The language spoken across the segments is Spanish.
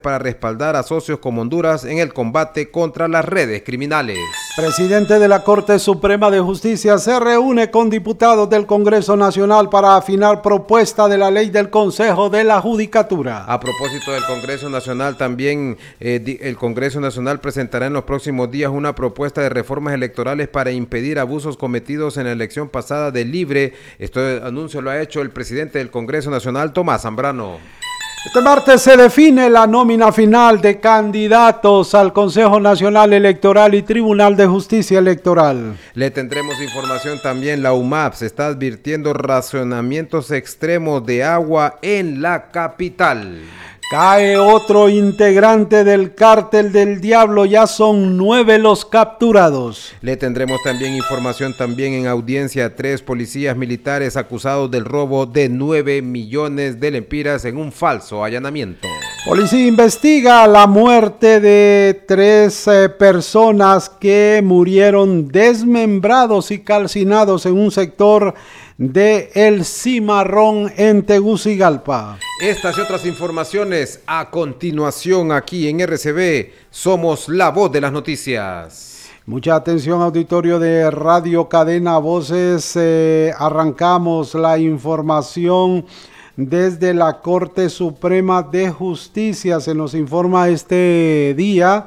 para respaldar a socios como Honduras en el combate contra las redes criminales. Presidente de la Corte Suprema de Justicia se reúne con diputados del Congreso Nacional para afinar propuesta de la ley del Consejo de la Judicatura. A propósito del Congreso Nacional, también el Congreso Nacional presentará en los próximos días una propuesta de reformas electorales para impedir abusos cometidos en la elección pasada de Libre. Este anuncio lo ha hecho el presidente del Congreso Nacional, Tomás Zambrano. Este martes se define la nómina final de candidatos al Consejo Nacional Electoral y Tribunal de Justicia Electoral. Le tendremos información también. La UMAP se está advirtiendo racionamientos extremos de agua en la capital. Cae otro integrante del Cártel del Diablo, ya son 9 los capturados. Le tendremos también información también en audiencia. 3 policías militares acusados del robo de 9 millones de lempiras en un falso allanamiento. Policía investiga la muerte de 3 personas que murieron desmembrados y calcinados en un sector de El Cimarrón en Tegucigalpa. Estas y otras informaciones a continuación aquí en RCB. Somos la voz de las noticias. Mucha atención, auditorio de Radio Cadena Voces. Arrancamos la información desde la Corte Suprema de Justicia. Se nos informa este día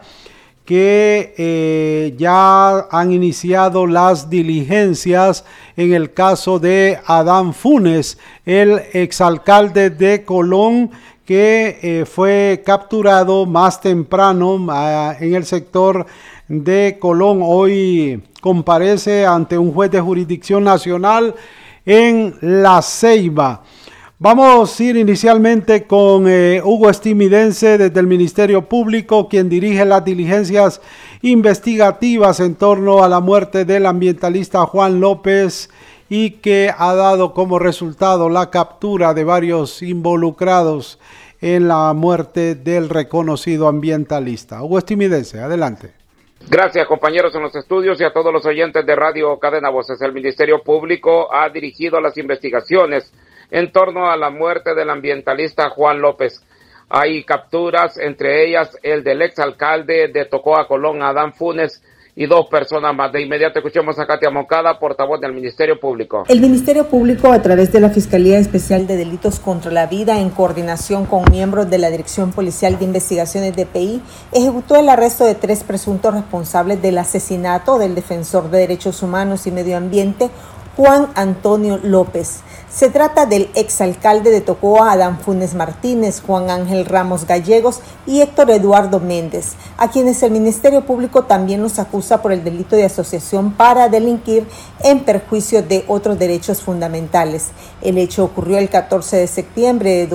que ya han iniciado las diligencias en el caso de Adán Funes, el exalcalde de Colón, que fue capturado más temprano en el sector de Colón. Hoy comparece ante un juez de jurisdicción nacional en La Ceiba. Vamos a ir inicialmente con Hugo Estimidense desde el Ministerio Público, quien dirige las diligencias investigativas en torno a la muerte del ambientalista Juan López y que ha dado como resultado la captura de varios involucrados en la muerte del reconocido ambientalista. Hugo Estimidense, adelante. Gracias, compañeros en los estudios y a todos los oyentes de Radio Cadena Voces. El Ministerio Público ha dirigido las investigaciones en torno a la muerte del ambientalista Juan López. Hay capturas, entre ellas el del exalcalde de Tocoa, Colón, Adán Funes, y 2 personas más. De inmediato escuchemos a Katia Moncada, portavoz del Ministerio Público. El Ministerio Público, a través de la Fiscalía Especial de Delitos contra la Vida, en coordinación con miembros de la Dirección Policial de Investigaciones DPI, ejecutó el arresto de 3 presuntos responsables del asesinato del defensor de derechos humanos y medio ambiente, Juan Antonio López. Se trata del exalcalde de Tocoa, Adán Funes Martínez, Juan Ángel Ramos Gallegos y Héctor Eduardo Méndez, a quienes el Ministerio Público también los acusa por el delito de asociación para delinquir en perjuicio de otros derechos fundamentales. El hecho ocurrió el 14 de septiembre de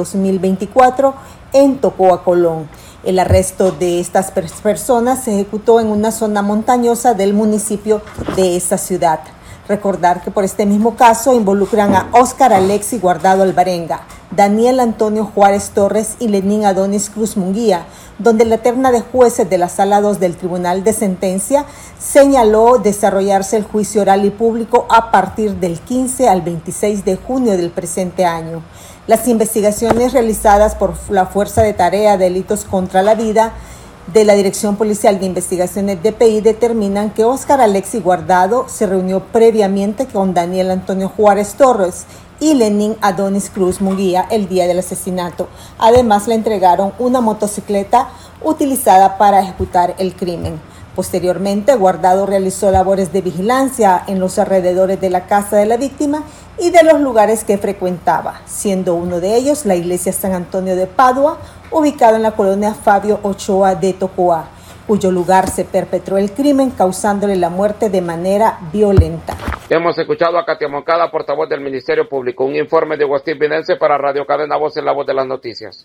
2024 en Tocoa, Colón. El arresto de estas personas se ejecutó en una zona montañosa del municipio de esta ciudad. Recordar que por este mismo caso involucran a Óscar Alexi Guardado Alvarenga, Daniel Antonio Juárez Torres y Lenín Adonis Cruz Munguía, donde la terna de jueces de la Sala 2 del Tribunal de Sentencia señaló desarrollarse el juicio oral y público a partir del 15 al 26 de junio del presente año. Las investigaciones realizadas por la Fuerza de Tarea de Delitos contra la Vida de la Dirección Policial de Investigaciones DPI determinan que Óscar Alexi Guardado se reunió previamente con Daniel Antonio Juárez Torres y Lenín Adonis Cruz Munguía el día del asesinato. Además, le entregaron una motocicleta utilizada para ejecutar el crimen. Posteriormente, Guardado realizó labores de vigilancia en los alrededores de la casa de la víctima y de los lugares que frecuentaba, siendo uno de ellos la iglesia San Antonio de Padua, ubicado en la colonia Fabio Ochoa de Tocoa, cuyo lugar se perpetró el crimen causándole la muerte de manera violenta. Hemos escuchado a Katia Moncada, portavoz del Ministerio Público. Un informe de Agustín Pinense para Radio Cadena Voces, la voz de las noticias.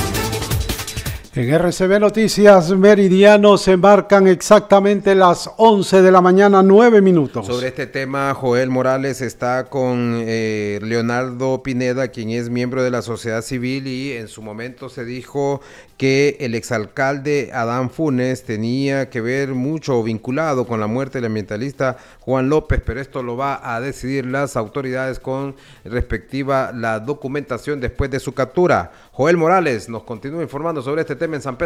En RCB Noticias Meridiano se marcan exactamente las 11 de la mañana, 9 minutos. Sobre este tema, Joel Morales está con Leonardo Pineda, quien es miembro de la sociedad civil, y en su momento se dijo que el exalcalde Adán Funes tenía que ver mucho vinculado con la muerte del ambientalista Juan López, pero esto lo va a decidir las autoridades con respectiva la documentación después de su captura. Joel Morales nos continúa informando sobre este tema tema en San Pedro.